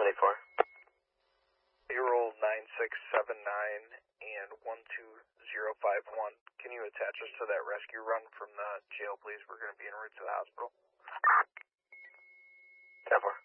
74. Payroll 9679 and 12051. Can you attach us to that rescue run from the jail, please? We're going to be en route to the hospital. 10-4.